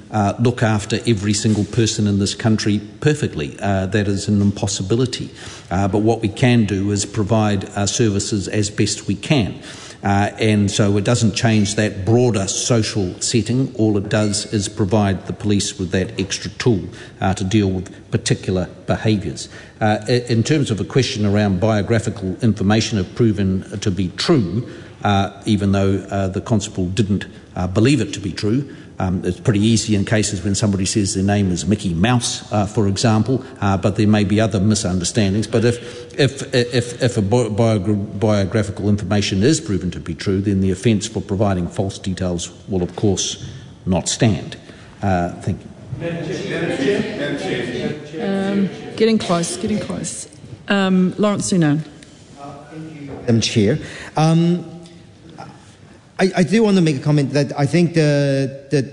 look after every single person in this country perfectly. That is an impossibility. But what we can do is provide services as best we can. And so it doesn't change that broader social setting. All it does is provide the police with that extra tool to deal with particular behaviours. In terms of a question around biographical information, if proven to be true, even though the constable didn't believe it to be true, it's pretty easy in cases when somebody says their name is Mickey Mouse, for example, but there may be other misunderstandings. But if a biographical information is proven to be true, then the offence for providing false details will, of course, not stand. Thank you. Getting close. Lawrence Sunan. Thank you, Madam Chair. I do want to make a comment that I think the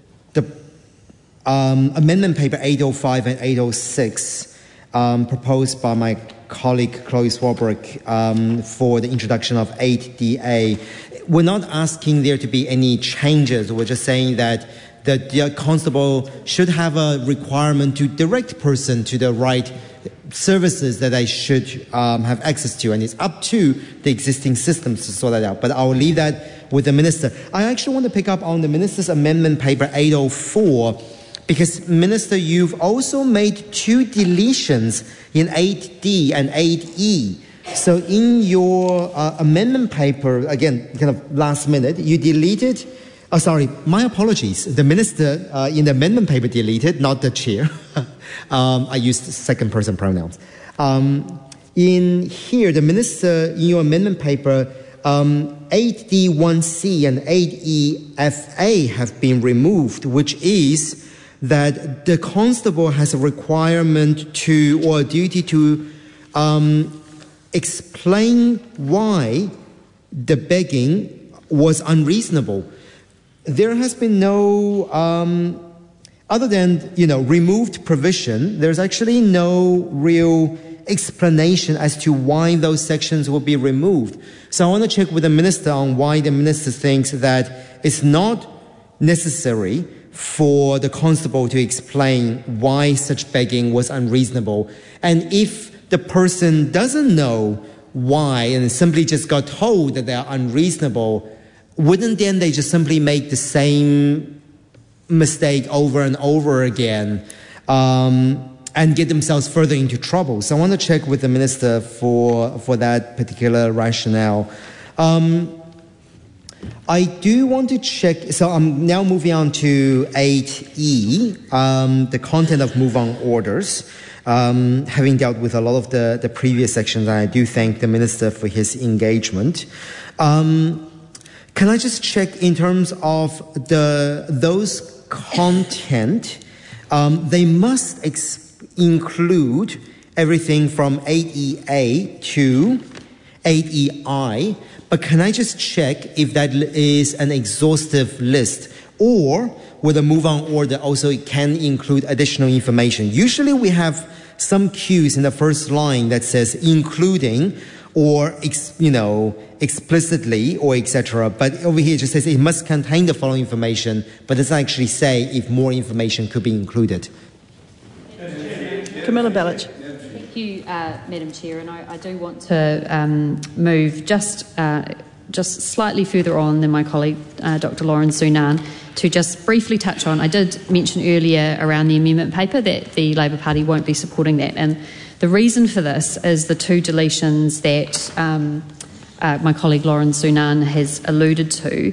amendment paper 805 and 806 proposed by my colleague Chloe Swarbrick for the introduction of 8DA, we're not asking there to be any changes. We're just saying that the constable should have a requirement to direct person to the right services that they should have access to, and it's up to the existing systems to sort that out. But I'll leave that with the Minister. I actually want to pick up on the Minister's amendment paper 804, because Minister, you've also made two deletions in 8D and 8E. So in your amendment paper, again, kind of last minute, you deleted, my apologies. The Minister in the amendment paper deleted, not the Chair. I used second person pronouns. In here, the Minister, in your amendment paper, 8D1C and 8EFA have been removed, which is that the constable has a requirement to, or a duty to, explain why the begging was unreasonable. There has been no, other than, removed provision, there's actually no real explanation as to why those sections will be removed. So I want to check with the Minister on why the Minister thinks that it's not necessary for the constable to explain why such begging was unreasonable. And if the person doesn't know why and simply just got told that they are unreasonable, wouldn't then they just simply make the same mistake over and over again and get themselves further into trouble? So I want to check with the Minister for that particular rationale. I do want to check, so I'm now moving on to 8E, the content of move-on orders. Having dealt with a lot of the previous sections, I do thank the Minister for his engagement. Can I just check in terms of those content, they must include everything from 8EA to 8EI, but can I just check if that is an exhaustive list, or with a move-on order also it can include additional information? Usually we have some cues in the first line that says including or explicitly or etc. But over here it just says it must contain the following information, but doesn't actually say if more information could be included. Camilla Bellich. Thank you, Madam Chair, and I do want to move just slightly further on than my colleague, Dr. Lauren Sunan, to just briefly touch on. I did mention earlier around the amendment paper that the Labour Party won't be supporting that, and the reason for this is the two deletions that my colleague Lauren Sunan has alluded to.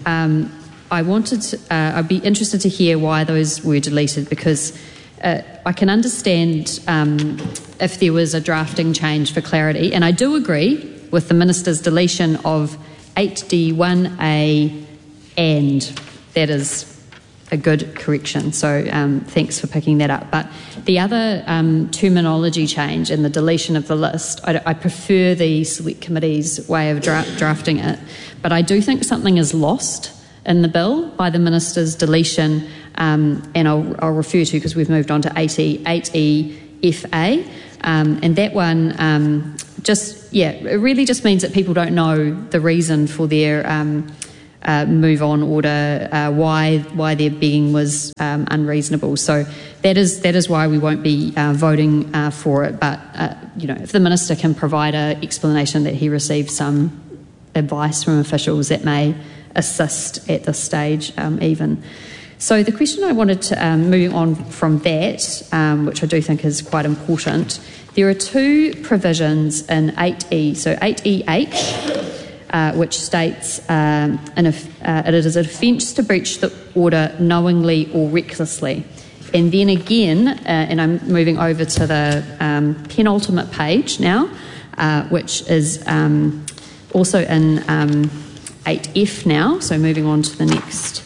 I'd be interested to hear why those were deleted, because I can understand if there was a drafting change for clarity, and I do agree with the Minister's deletion of 8D1A, and that is a good correction, so thanks for picking that up. But the other terminology change in the deletion of the list, I prefer the Select Committee's way of drafting it, but I do think something is lost in the bill by the Minister's deletion, and I'll refer to, because we've moved on to 8EFA, and that one it really just means that people don't know the reason for their move on order, why their being was unreasonable. So that is why we won't be voting for it. But if the minister can provide an explanation that he received some advice from officials, that may assist at this stage even. So the question I wanted to, moving on from that, which I do think is quite important, there are two provisions in 8E. So 8EH, which states it is an offence to breach the order knowingly or recklessly. And then again, and I'm moving over to the penultimate page now, which is also in 8F now, so moving on to the next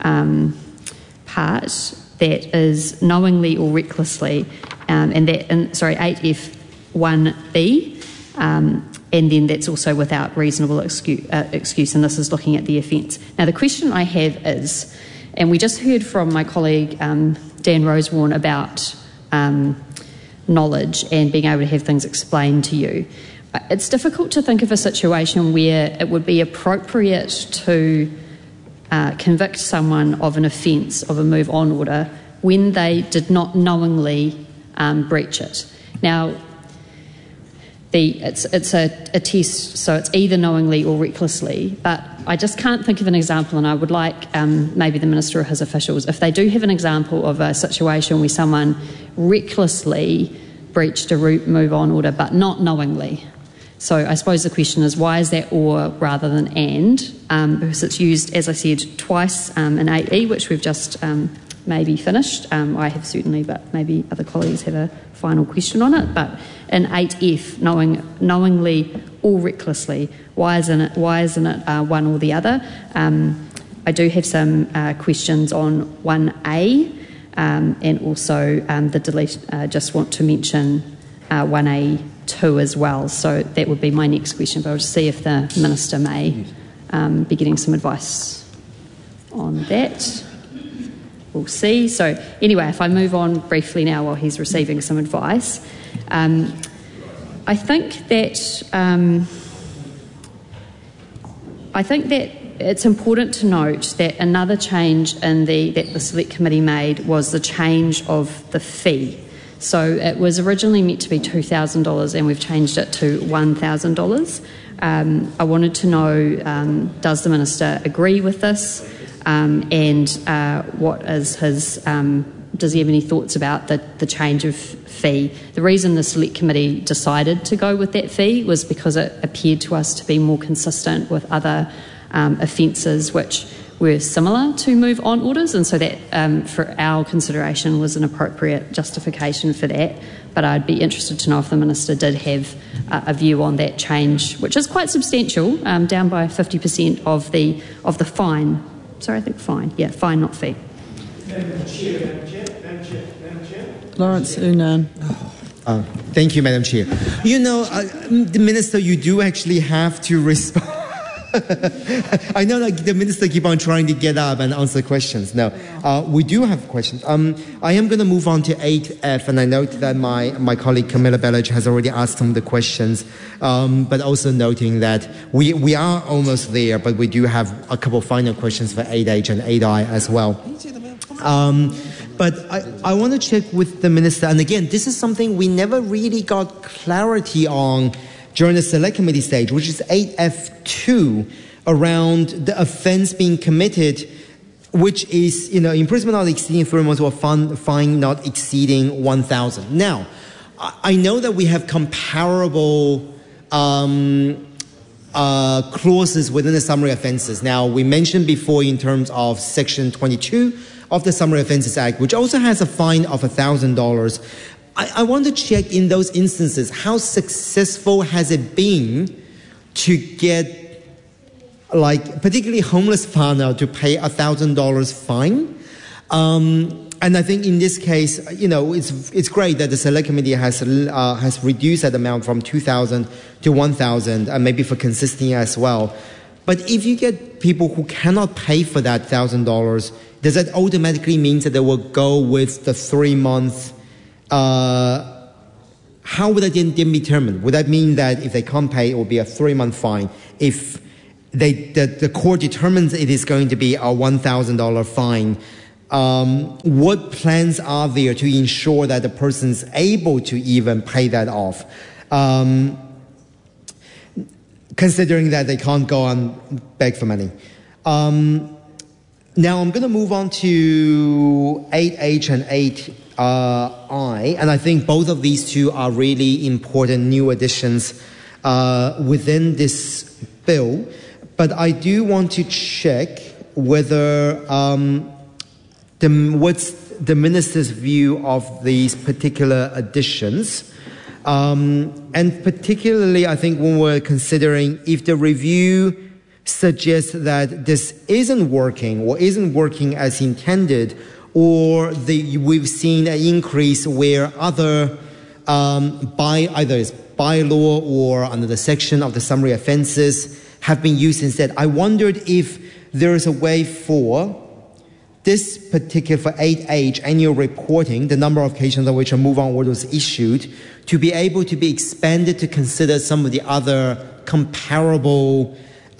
part, that is knowingly or recklessly, and 8F 1B, and then that's also without reasonable excuse, and this is looking at the offence. Now the question I have is, and we just heard from my colleague Dan Rosewarne about knowledge and being able to have things explained to you. It's difficult to think of a situation where it would be appropriate to convict someone of an offence of a move on order when they did not knowingly breach it. Now, it's a test, so it's either knowingly or recklessly, but I just can't think of an example, and I would like maybe the Minister or his officials, if they do have an example of a situation where someone recklessly breached a move on order but not knowingly. So I suppose the question is, why is that or rather than and? Because it's used, as I said, twice in 8E, which we've just maybe finished. I have certainly, but maybe other colleagues have a final question on it. But in 8F, knowingly or recklessly, why isn't it one or the other? I do have some questions on 1A and also the delete. Just want to mention 1A2 as well. So that would be my next question, but I'll just see if the Minister may be getting some advice on that. We'll see. So anyway, if I move on briefly now while he's receiving some advice, I think that it's important to note that another change that the Select Committee made was the change of the fee. So it was originally meant to be $2,000 and we've changed it to $1,000. I wanted to know, does the Minister agree with this? And what is his, does he have any thoughts about the change of fee? The reason the Select Committee decided to go with that fee was because it appeared to us to be more consistent with other offences which were similar to move on orders, and so that for our consideration was an appropriate justification for that. But I'd be interested to know if the Minister did have a view on that change, which is quite substantial, down by 50% of the fine. Sorry, I think fine. Yeah, fine, not fee. Madam Chair. Lawrence Unan. Thank you, Madam Chair. The Minister, you do actually have to respond. I know that the Minister keep on trying to get up and answer questions. No, we do have questions. I am going to move on to 8F, and I note that my colleague Camilla Bellich has already asked some of the questions, but also noting that we are almost there, but we do have a couple of final questions for 8H and 8I as well. But I want to check with the Minister, and again, this is something we never really got clarity on during the Select Committee stage, which is 8F2, around the offence being committed, which is, imprisonment not exceeding 3 months or fine not exceeding 1,000. Now, I know that we have comparable clauses within the summary offences. Now, we mentioned before in terms of Section 22 of the Summary Offences Act, which also has a fine of $1,000. I want to check in those instances, how successful has it been to get, particularly homeless partner to pay $1,000 fine? And I think in this case, it's great that the Select Committee has reduced that amount from 2,000 to 1,000, and maybe for consistency as well. But if you get people who cannot pay for that $1,000, does that automatically mean that they will go with the 3 month? How would that then be determined? Would that mean that if they can't pay, it will be a 3 month fine? If the court determines it is going to be a $1,000 fine. What plans are there to ensure that the person's able to even pay that off? Considering that they can't go and beg for money. Now I'm going to move on to 8H and 8I, and I think both of these two are really important new additions within this bill. But I do want to check whether what's the minister's view of these particular additions. And particularly, I think when we're considering if the review suggests that this isn't working or isn't working as intended, or we've seen an increase where either it's by law or under the section of the summary offences have been used instead. I wondered if there is a way for this particular, for 8H, annual reporting, the number of occasions on which a move-on order was issued, to be able to be expanded to consider some of the other comparable,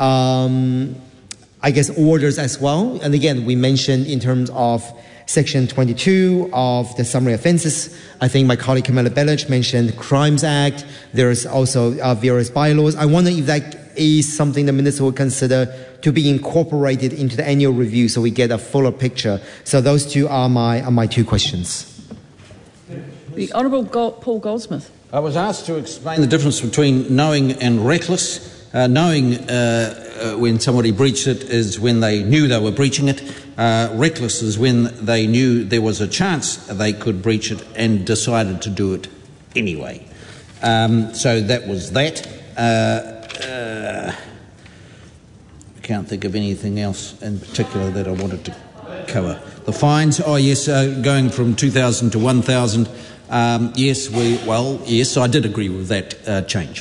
orders as well. And again, we mentioned in terms of Section 22 of the summary offences. I think my colleague Camilla Bellich mentioned Crimes Act. There's also various bylaws. I wonder if that is something the minister will consider to be incorporated into the annual review so we get a fuller picture. So those two are my two questions. The Honourable Paul Goldsmith. I was asked to explain the difference between knowing and reckless. Knowing when somebody breached it is when they knew they were breaching it. Reckless is when they knew there was a chance they could breach it and decided to do it anyway. So that was that. I can't think of anything else in particular that I wanted to cover. The fines, going from 2,000 to 1,000. Yes, I did agree with that change.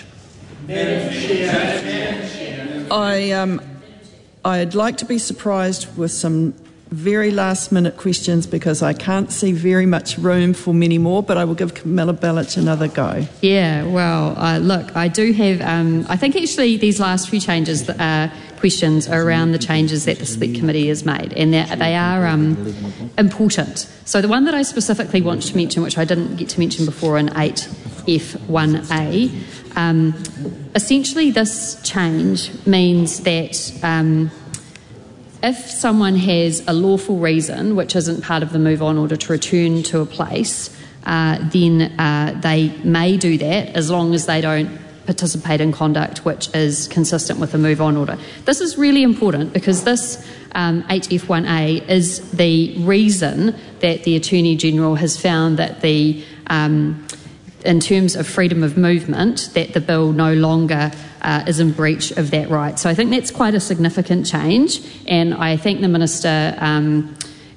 I'd like to be surprised with some very last-minute questions because I can't see very much room for many more, but I will give Camilla Bellich another go. Yeah, well, look, I do have, I think actually these last few changes, questions are around the changes that the Select Committee has made, and they are important. So the one that I specifically want to mention, which I didn't get to mention before in 8F1A, essentially this change means that if someone has a lawful reason, which isn't part of the move-on order, to return to a place, then they may do that as long as they don't participate in conduct which is consistent with the move-on order. This is really important because this 8F1A is the reason that the Attorney-General has found that the in terms of freedom of movement, that the bill no longer is in breach of that right. So I think that's quite a significant change, and I thank the Minister and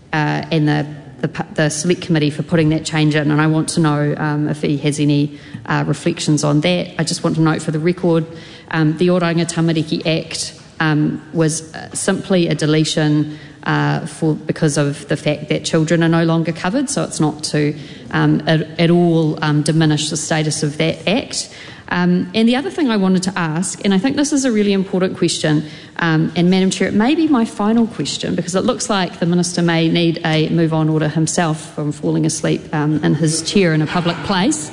the Select Committee for putting that change in, and I want to know if he has any reflections on that. I just want to note for the record, the Oranga Tamariki Act was simply a deletion because of the fact that children are no longer covered, so it's not to at all diminish the status of that Act. And the other thing I wanted to ask, and I think this is a really important question, and Madam Chair, it may be my final question because it looks like the Minister may need a move-on order himself from falling asleep in his chair in a public place,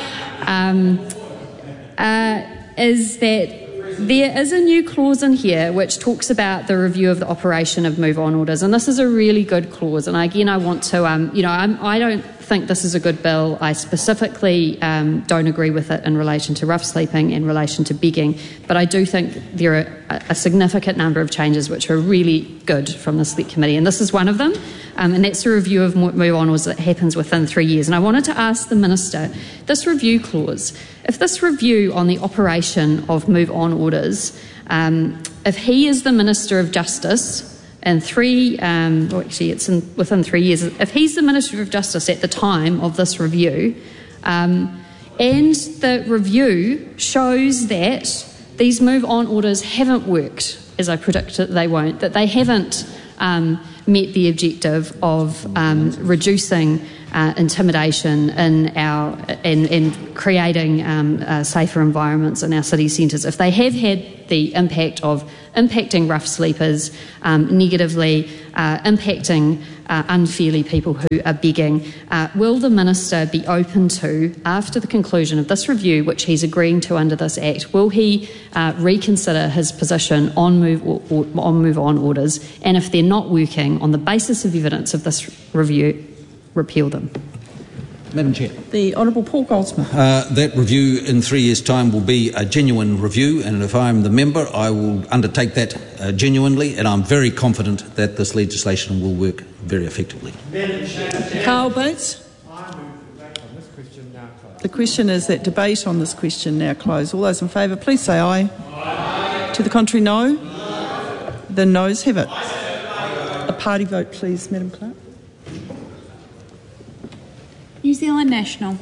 is that there is a new clause in here which talks about the review of the operation of move-on orders, and this is a really good clause. And again, I want to, I don't think this is a good bill. I specifically don't agree with it in relation to rough sleeping, in relation to begging, but I do think there are a significant number of changes which are really good from the Select Committee, and this is one of them, and that's a review of move-on orders that happens within 3 years. And I wanted to ask the Minister, this review clause, if this review on the operation of move-on orders, if he is the Minister of Justice, and within 3 years, if he's the Minister of Justice at the time of this review, and the review shows that these move-on orders haven't worked, as I predicted they won't, that they haven't met the objective of reducing intimidation in our and creating safer environments in our city centres. If they have had the impact of impacting rough sleepers, negatively impacting unfairly people who are begging, will the Minister be open to, after the conclusion of this review, which he's agreeing to under this Act, will he reconsider his position on move-on orders, and if they're not working, on the basis of evidence of this review, repeal them? Madam Chair. The Honourable Paul Goldsmith. That review in 3 years' time will be a genuine review, and if I'm the member, I will undertake that genuinely, and I'm very confident that this legislation will work very effectively. Carl Bates. The question is that debate on this question now closed. All those in favour, please say aye. Aye. To the contrary, no. The noes have it. A party vote, please, Madam Clerk. New Zealand National.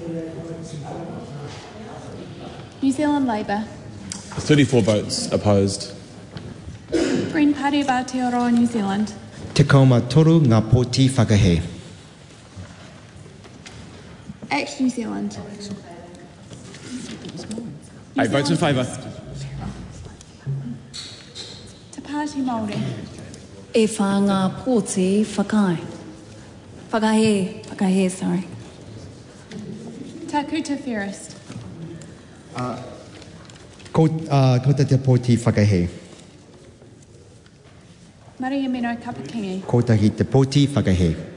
New Zealand Labour. 34 votes opposed. Green Party of Aotearoa New Zealand. Tacoma toru ngā pōti whakahe. Act New Zealand. 8 votes in favour. Te Pāti Māori. E whā ngā pōti whakai. Whakahe, sorry. Takuta Ferris. Ko te pōti whakahe. Maria Meno Kapakingi. Ko tahi te pōti whakahe.